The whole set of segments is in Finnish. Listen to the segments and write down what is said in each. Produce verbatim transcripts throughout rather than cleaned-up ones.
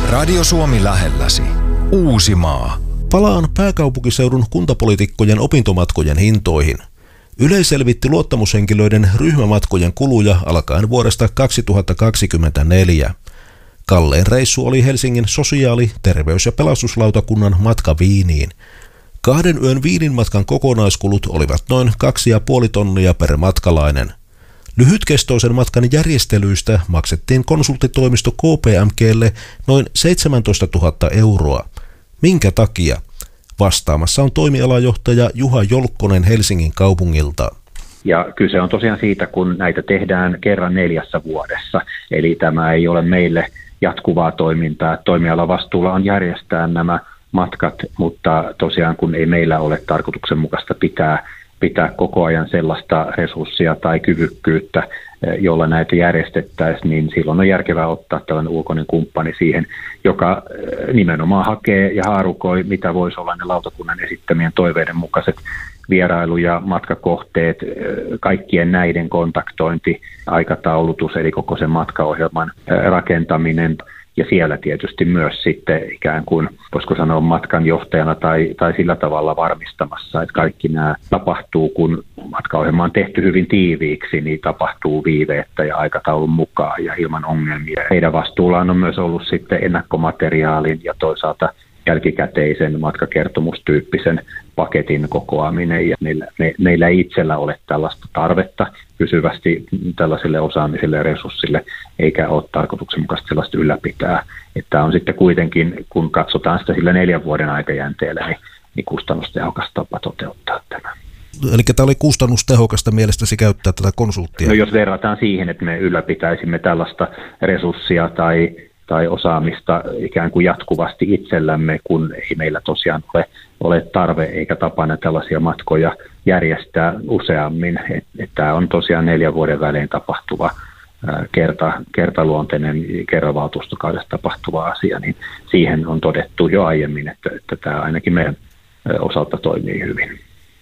Radio Suomi lähelläsi. Uusimaa. Palaan pääkaupunkiseudun kuntapoliitikkojen opintomatkojen hintoihin. Yle selvitti luottamushenkilöiden ryhmämatkojen kuluja alkaen vuodesta kaksituhattakaksikymmentäneljä. Kallein reissu oli Helsingin sosiaali-, terveys- ja pelastuslautakunnan matka Wieniin. Kahden yön Wienin matkan kokonaiskulut olivat noin kaksi ja puoli tonnia per matkalainen. Lyhytkestoisen matkan järjestelyistä maksettiin konsulttitoimisto K P M G:lle noin seitsemäntoistatuhatta euroa. Minkä takia? Vastaamassa on toimialajohtaja Juha Jolkkonen Helsingin kaupungilta. Ja kyse on tosiaan siitä, kun näitä tehdään kerran neljässä vuodessa. Eli tämä ei ole meille jatkuvaa toimintaa. Toimialavastuulla on järjestää nämä matkat, mutta tosiaan kun ei meillä ole tarkoituksenmukaista pitää, pitää koko ajan sellaista resurssia tai kyvykkyyttä, jolla näitä järjestettäisiin, niin silloin on järkevää ottaa tällainen ulkoinen kumppani siihen, joka nimenomaan hakee ja haarukoi, mitä voisi olla ne lautakunnan esittämien toiveiden mukaiset vierailu- ja matkakohteet, kaikkien näiden kontaktointi, aikataulutus, eli koko sen matkaohjelman rakentaminen. Ja siellä tietysti myös sitten ikään kuin, voisiko sanoa matkanjohtajana tai, tai sillä tavalla varmistamassa, että kaikki nämä tapahtuu, kun matkaohjelma on tehty hyvin tiiviiksi, niin tapahtuu viiveettä ja aikataulun mukaan ja ilman ongelmia. Heidän vastuullaan on myös ollut sitten ennakkomateriaalin ja toisaalta jälkikäteisen matkakertomustyyppisen paketin kokoaminen. Ja meillä, me, meillä ei itsellä ole tällaista tarvetta pysyvästi tällaiselle osaamiselle ja resurssille, eikä ole tarkoituksenmukaista sellaista ylläpitää. Että on sitten kuitenkin, kun katsotaan sitä sillä neljän vuoden aikajänteellä, niin, niin kustannustehokas tapa toteuttaa tämä. Eli tämä oli kustannustehokasta mielestäsi käyttää tätä konsulttia? No jos verrataan siihen, että me ylläpitäisimme tällaista resurssia tai tai osaamista ikään kuin jatkuvasti itsellämme, kun ei meillä tosiaan ole, ole tarve eikä tapana tällaisia matkoja järjestää useammin. Että et tämä on tosiaan neljän vuoden välein tapahtuva ää, kerta, kertaluonteinen, kerran valtuustokaudessa tapahtuva asia, niin siihen on todettu jo aiemmin, että, että tämä ainakin meidän osalta toimii hyvin.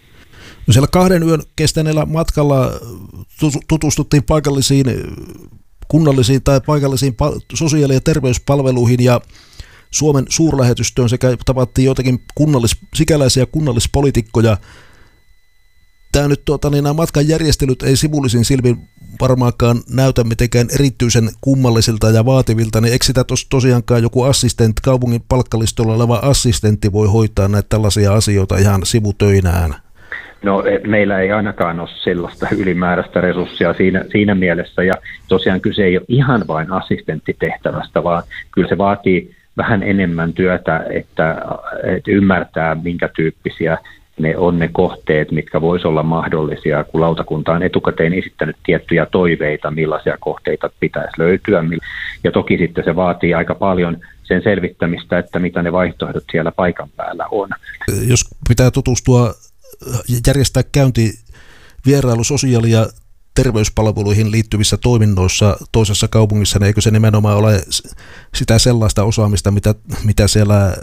No siellä kahden yön kestäneellä matkalla tutustuttiin paikallisiin kunnallisiin tai paikallisiin sosiaali- ja terveyspalveluihin ja Suomen suurlähetystöön sekä tavattiin joitakin kunnallis, sikäläisiä kunnallispoliitikkoja. Tämä nyt tuota, niin nämä matkan järjestelyt ei sivullisin silmin varmaankaan näytä mitenkään erityisen kummallisilta ja vaativilta, niin eikö sitä tos, tosiaankaan joku assistentti, kaupungin palkkalistolla oleva assistentti voi hoitaa näitä tällaisia asioita ihan sivutöinään? No meillä ei ainakaan ole sellaista ylimääräistä resurssia siinä, siinä mielessä, ja tosiaan kyse ei ole ihan vain assistenttitehtävästä, vaan kyllä se vaatii vähän enemmän työtä, että, että ymmärtää, minkä tyyppisiä ne on ne kohteet, mitkä voisi olla mahdollisia, kun lautakunta on etukäteen esittänyt tiettyjä toiveita, millaisia kohteita pitäisi löytyä, ja toki sitten se vaatii aika paljon sen selvittämistä, että mitä ne vaihtoehdot siellä paikan päällä on. Jos pitää tutustua järjestää käynti vierailu sosiaali- ja terveyspalveluihin liittyvissä toiminnoissa toisessa kaupungissa, niin eikö se nimenomaan ole sitä sellaista osaamista, mitä, mitä siellä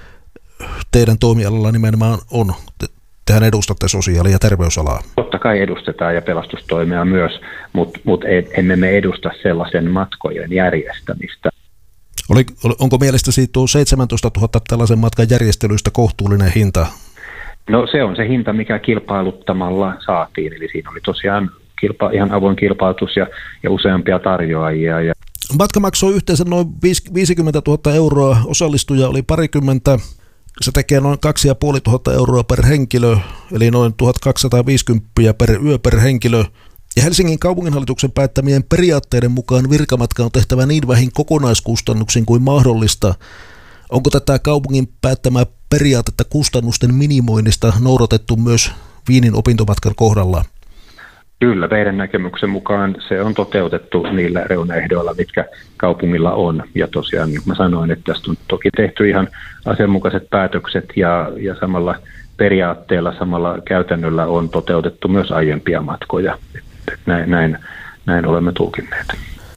teidän toimialalla nimenomaan on? Tehän edustatte sosiaali- ja terveysalaa. Totta kai edustetaan ja pelastustoimea myös, mutta mut emme me edusta sellaisen matkojen järjestämistä. Oli, onko mielestäsi tuo seitsemäntoistatuhatta tällaisen matkan järjestelyistä kohtuullinen hinta? No se on se hinta, mikä kilpailuttamalla saatiin, eli siinä oli tosiaan kilpa, ihan avoin kilpailutus ja, ja useampia tarjoajia. Ja matka maksoi yhteensä noin viisikymmentätuhatta euroa, osallistuja oli parikymmentä, se tekee noin kaksi ja puoli tuhatta euroa per henkilö, eli noin tuhatkaksisataaviisikymmentä per yö per henkilö. Ja Helsingin kaupunginhallituksen päättämien periaatteiden mukaan virkamatka on tehtävä niin vähin kokonaiskustannuksin kuin mahdollista. Onko tätä kaupungin päättämää periaatetta kustannusten minimoinnista noudatettu myös Wienin opintomatkan kohdalla? Kyllä, meidän näkemyksen mukaan se on toteutettu niillä reunaehdoilla, mitkä kaupungilla on. Ja tosiaan, niin kuin mä sanoin, että tästä on toki tehty ihan asianmukaiset päätökset ja, ja samalla periaatteella, samalla käytännöllä on toteutettu myös aiempia matkoja. Näin, näin, näin olemme tulkinneet.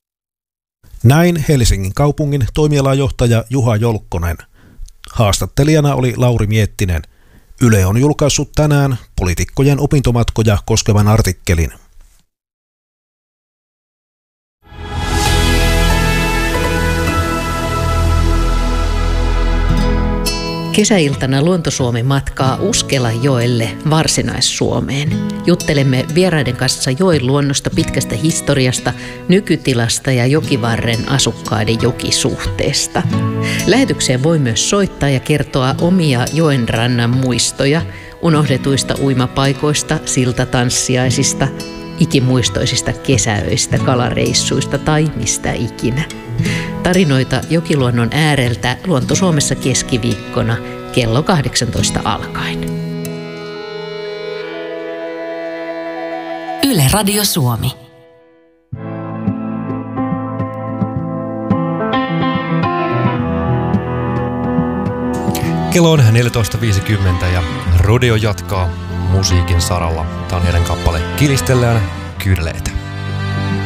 Näin Helsingin kaupungin toimialajohtaja Juha Jolkkonen. Haastattelijana oli Lauri Miettinen. Yle on julkaissut tänään poliitikkojen opintomatkoja koskevan artikkelin. Kesäiltana Luontosuomi matkaa Uskelajoelle Varsinais-Suomeen. Juttelemme vieraiden kanssa joen luonnosta, pitkästä historiasta, nykytilasta ja jokivarren asukkaiden jokisuhteesta. Lähetykseen voi myös soittaa ja kertoa omia joen rannan muistoja, unohdetuista uimapaikoista, siltatanssiaisista, ikimuistoisista kesäöistä, kalareissuista tai mistä ikinä. Tarinoita jokiluonnon ääreltä Luonto-Suomessa keskiviikkona kello kahdeksantoista alkaen. Yle Radio Suomi. Kello on neljätoista viisikymmentä ja Rodeo jatkaa musiikin saralla. Tämä on heidän kappale Kilistellään kyydeleet.